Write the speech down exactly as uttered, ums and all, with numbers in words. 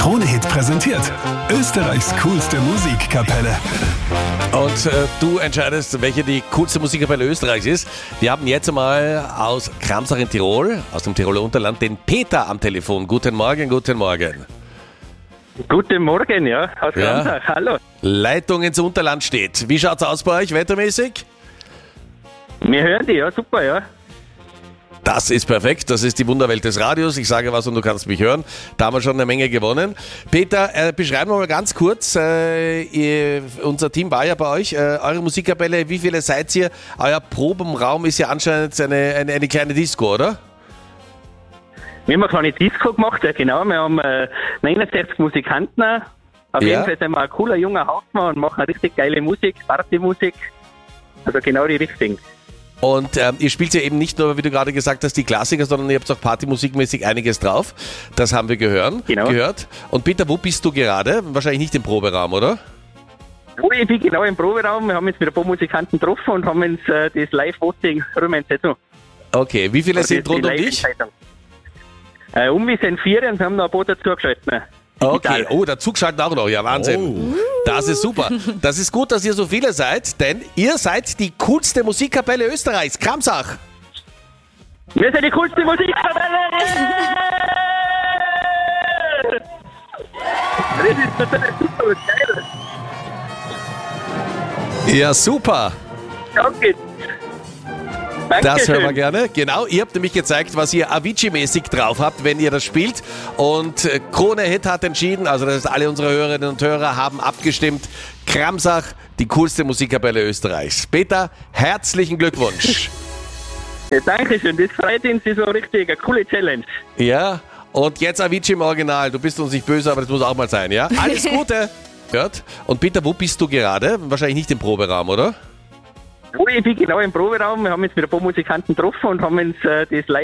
Krone-Hit präsentiert Österreichs coolste Musikkapelle. Und äh, du entscheidest, welche die coolste Musikkapelle Österreichs ist. Wir haben jetzt einmal aus Kramsach in Tirol, aus dem Tiroler Unterland, den Peter am Telefon. Guten Morgen, guten Morgen. Guten Morgen, ja, aus Ja. Kramsach, hallo. Leitung ins Unterland steht. Wie schaut's aus bei euch wettermäßig? Wir hören dich, ja, super, ja. Das ist perfekt, das ist die Wunderwelt des Radios. Ich sage was und du kannst mich hören. Da haben wir schon eine Menge gewonnen. Peter, äh, beschreiben wir mal ganz kurz, äh, ihr, unser Team war ja bei euch, äh, eure Musikkapelle, wie viele seid ihr? Euer Probenraum ist ja anscheinend eine, eine, eine kleine Disco, oder? Wir haben eine kleine Disco gemacht, ja genau, wir haben äh, neunundsechzig Musikanten. Auf Ja. jeden Fall sind wir ein cooler junger Hauptmann und machen richtig geile Musik, Partymusik. Also genau die richtigen. Und ähm, ihr spielt ja eben nicht nur, wie du gerade gesagt hast, die Klassiker, sondern ihr habt auch partymusikmäßig einiges drauf. Das haben wir gehört. Genau. gehört. Und Peter, wo bist du gerade? Wahrscheinlich nicht im Proberaum, oder? Oh, ich bin genau im Proberaum, wir haben jetzt mit ein paar Musikanten getroffen und haben uns äh, das Live-Voting rühmen setzen. Okay, wie viele sind rund um dich? Äh, um wir sind vier und wir haben noch ein paar dazu geschaltet. Okay, Digital. oh, dazu geschaltet auch noch, ja Wahnsinn. Das ist super. Das ist gut, dass ihr so viele seid, denn ihr seid die coolste Musikkapelle Österreichs, Kramsach. Wir sind die coolste Musikkapelle! Das ist total super und geil. Ja, super. Danke. Das hören wir Dankeschön. gerne. Genau, ihr habt nämlich gezeigt, was ihr Avicii-mäßig drauf habt, wenn ihr das spielt. Und äh, Krone-Hit hat entschieden, also das heißt, alle unsere Hörerinnen und Hörer haben abgestimmt. Kramsach, die coolste Musikkapelle Österreichs. Peter, herzlichen Glückwunsch. Ja, Dankeschön, das freut uns, das war richtig eine coole Challenge. Ja, und jetzt Avicii im Original. Du bist uns nicht böse, aber das muss auch mal sein, ja? Alles Gute. Hört. Und Peter, wo bist du gerade? Wahrscheinlich nicht im Proberaum, oder? Oh, ich bin genau im Proberaum, wir haben jetzt mit ein paar Musikanten getroffen und haben uns äh, das live